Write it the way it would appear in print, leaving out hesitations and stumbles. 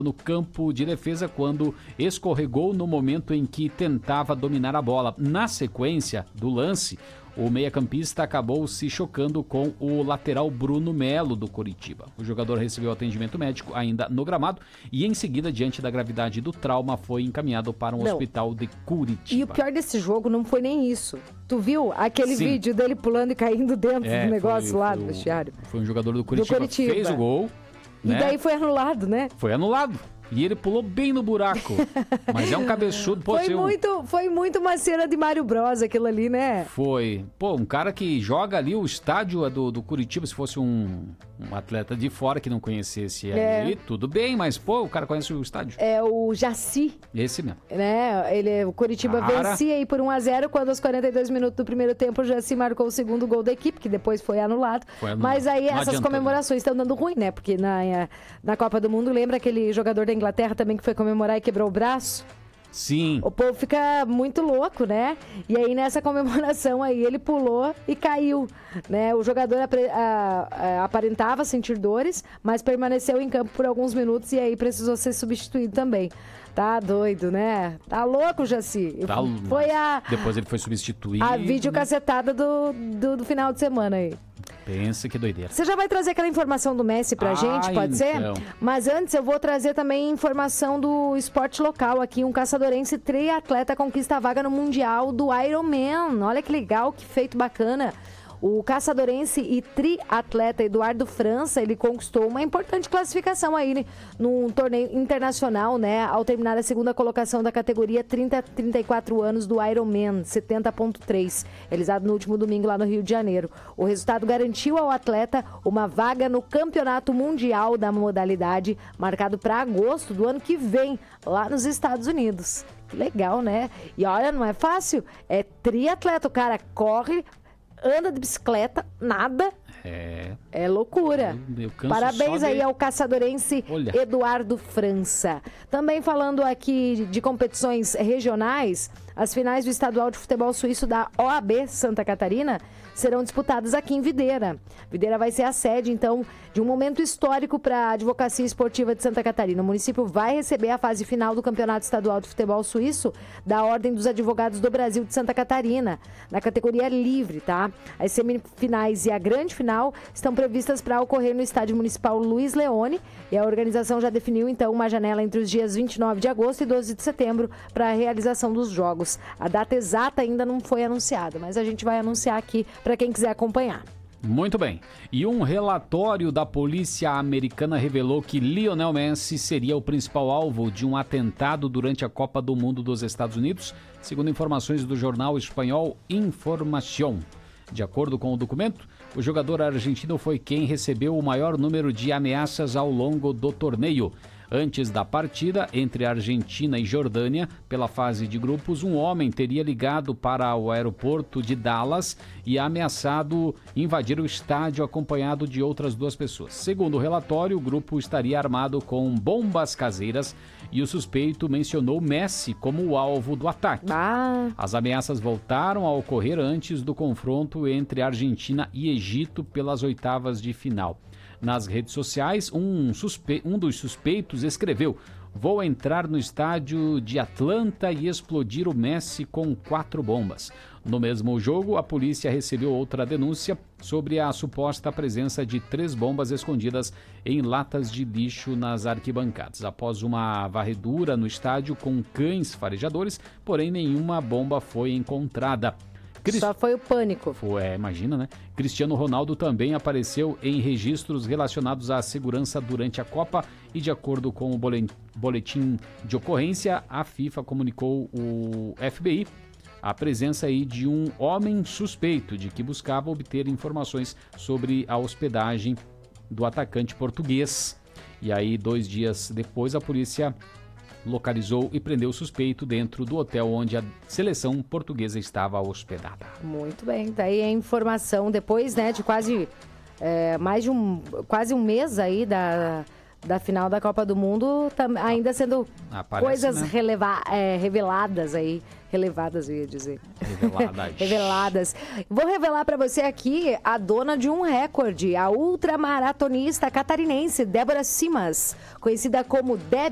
no campo de defesa quando escorregou no momento em que tentava dominar a bola. Na sequência do lance, o meia-campista acabou se chocando com o lateral Bruno Melo do Coritiba. O jogador recebeu atendimento médico ainda no gramado e em seguida, diante da gravidade do trauma, foi encaminhado para um hospital de Curitiba. E o pior desse jogo não foi nem isso. Tu viu aquele vídeo dele pulando e caindo dentro do negócio lá do vestiário? Foi um jogador do Curitiba que fez o gol. E daí foi anulado, né? Foi anulado. E ele pulou bem no buraco. Mas é um cabeçudo. Pô, foi muito uma cena de Mário Bros aquilo ali, né? Foi. Pô, um cara que joga ali o estádio do Curitiba, se fosse um atleta de fora que não conhecesse ali, tudo bem, mas pô, o cara conhece o estádio. É o Jaci. Esse mesmo. Né? O Curitiba vencia aí por 1-0, quando aos 42 minutos do primeiro tempo o Jaci marcou o segundo gol da equipe, que depois foi anulado. Mas aí essas comemorações estão dando ruim, né? Porque na Copa do Mundo, lembra aquele jogador da Inglaterra também que foi comemorar e quebrou o braço? Sim. O povo fica muito louco, né? E aí nessa comemoração aí ele pulou e caiu, né? O jogador aparentava sentir dores, mas permaneceu em campo por alguns minutos e aí precisou ser substituído também. Tá doido, né? Tá louco, Jaci. Depois ele foi substituído. A videocacetada do final de semana aí. Pensa que doideira. Você já vai trazer aquela informação do Messi pra gente, pode ser? Mas antes eu vou trazer também informação do esporte local aqui. Um caçadorense triatleta conquista a vaga no Mundial do Ironman. Olha que legal, que feito bacana. O caçadorense e triatleta Eduardo França, ele conquistou uma importante classificação aí num torneio internacional, né? Ao terminar a segunda colocação da categoria 30 a 34 anos do Ironman 70.3, realizado no último domingo lá no Rio de Janeiro. O resultado garantiu ao atleta uma vaga no Campeonato Mundial da modalidade, marcado para agosto do ano que vem, lá nos Estados Unidos. Que legal, né? E olha, não é fácil. É triatleta, o cara corre, anda de bicicleta, nada. É loucura. Parabéns aí ao caçadorense Eduardo França. Também falando aqui de competições regionais, as finais do estadual de futebol suíço da OAB Santa Catarina serão disputadas aqui em Videira. Videira vai ser a sede, então, de um momento histórico para a Advocacia Esportiva de Santa Catarina. O município vai receber a fase final do Campeonato Estadual de Futebol Suíço da Ordem dos Advogados do Brasil de Santa Catarina, na categoria livre, tá? As semifinais e a grande final estão previstas para ocorrer no Estádio Municipal Luiz Leone, e a organização já definiu, então, uma janela entre os dias 29 de agosto e 12 de setembro para a realização dos jogos. A data exata ainda não foi anunciada, mas a gente vai anunciar aqui para quem quiser acompanhar. Muito bem. E um relatório da polícia americana revelou que Lionel Messi seria o principal alvo de um atentado durante a Copa do Mundo dos Estados Unidos, segundo informações do jornal espanhol Información. De acordo com o documento, o jogador argentino foi quem recebeu o maior número de ameaças ao longo do torneio. Antes da partida entre Argentina e Jordânia, pela fase de grupos, um homem teria ligado para o aeroporto de Dallas e ameaçado invadir o estádio acompanhado de outras 2 pessoas. Segundo o relatório, o grupo estaria armado com bombas caseiras e o suspeito mencionou Messi como o alvo do ataque. As ameaças voltaram a ocorrer antes do confronto entre Argentina e Egito pelas oitavas de final. Nas redes sociais, um dos suspeitos escreveu: "Vou entrar no estádio de Atlanta e explodir o Messi com 4 bombas." No mesmo jogo, a polícia recebeu outra denúncia sobre a suposta presença de 3 bombas escondidas em latas de lixo nas arquibancadas. Após uma varredura no estádio com cães farejadores, porém nenhuma bomba foi encontrada. Só foi o pânico. Imagina, né? Cristiano Ronaldo também apareceu em registros relacionados à segurança durante a Copa e, de acordo com o boletim de ocorrência, a FIFA comunicou o FBI a presença aí de um homem suspeito de que buscava obter informações sobre a hospedagem do atacante português. E aí, 2 dias depois, a polícia localizou e prendeu o suspeito dentro do hotel onde a seleção portuguesa estava hospedada. Muito bem, daí a informação depois, né, de quase quase um mês aí da final da Copa do Mundo, ainda sendo coisas, né, reveladas aí. Relevadas, eu ia dizer. Reveladas. Vou revelar para você aqui a dona de um recorde, a ultramaratonista catarinense, Débora Simas, conhecida como Deb.